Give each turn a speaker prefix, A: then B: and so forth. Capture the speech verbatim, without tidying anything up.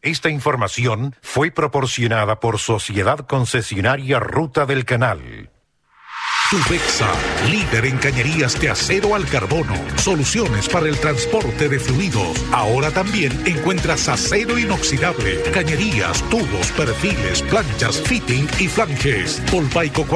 A: Esta información fue proporcionada por Sociedad Concesionaria Ruta del Canal.
B: Tubexa, líder en cañerías de acero al carbono. Soluciones para el transporte de fluidos. Ahora también encuentras acero inoxidable, cañerías, tubos, perfiles, planchas, fitting y flanges. Polpaico